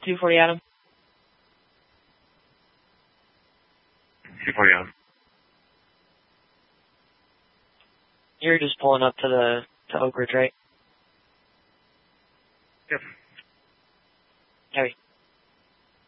240 Adam. 240 Adam. You're just pulling up to Oak Ridge, right? Yep. Heavy.